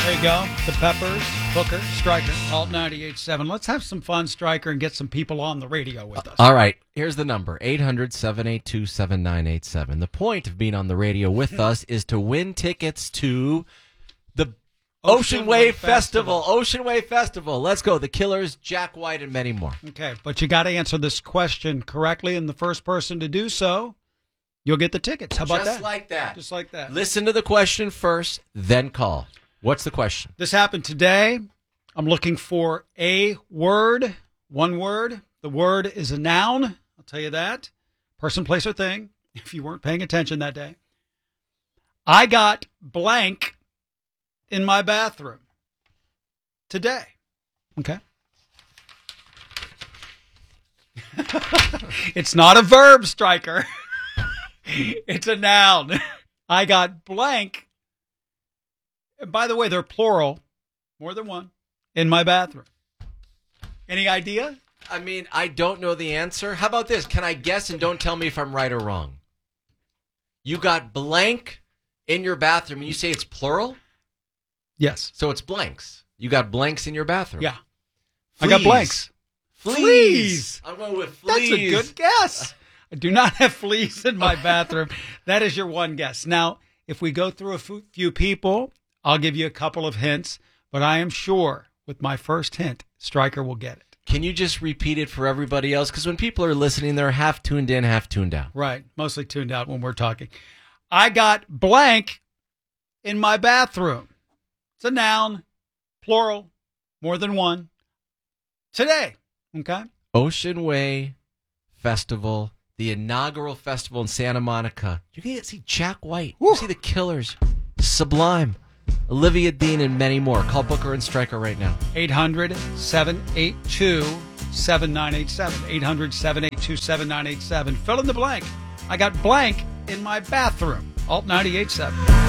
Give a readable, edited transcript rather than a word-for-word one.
There you go. The Peppers, Booker, Stryker, Alt 98.7. Let's have some fun, Stryker, and get some people on the radio with us. All right. Here's the number, 800-782-7987. The point of being on the radio with us is to win tickets to the Ocean Wave Festival. Ocean Wave Festival. Let's go. The Killers, Jack White, and many more. Okay, but you got to answer this question correctly, and the first person to do so, you'll get the tickets. How about that? Just like that. Just like that. Listen to the question first, then call. What's the question? This happened today. I'm looking for a word, one word. The word is a noun. I'll tell you that. Person, place, or thing, if you weren't paying attention that day. I got blank in my bathroom today. Okay. It's not a verb, Stryker. It's a noun. I got blank. And by the way, they're plural, more than one, in my bathroom. Any idea? I mean, I don't know the answer. How about this? Can I guess and don't tell me if I'm right or wrong? You got blank in your bathroom, and you say it's plural? Yes. So it's blanks. You got blanks in your bathroom. Yeah. Fleas. I got blanks. Fleas. I'm going with fleas. That's a good guess. I do not have fleas in my bathroom. That is your one guess. Now, if we go through a few people, I'll give you a couple of hints, but I am sure with my first hint, Stryker will get it. Can you just repeat it for everybody else? Because when people are listening, they're half tuned in, half tuned out. Right. Mostly tuned out when we're talking. I got blank in my bathroom. It's a noun, plural, more than one. Today. Okay. Ocean Way Festival, the inaugural festival in Santa Monica. You can see Jack White. You see the Killers. Sublime. Olivia Dean and many more. Call Booker and Stryker right now. 800-782-7987. 800-782-7987. Fill in the blank. I got blank in my bathroom. Alt 98.7.